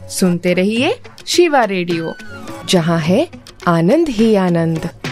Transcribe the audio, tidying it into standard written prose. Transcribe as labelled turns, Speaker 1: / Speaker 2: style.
Speaker 1: सुनते रहिए शिवा रेडियो, जहाँ है आनंद ही आनंद।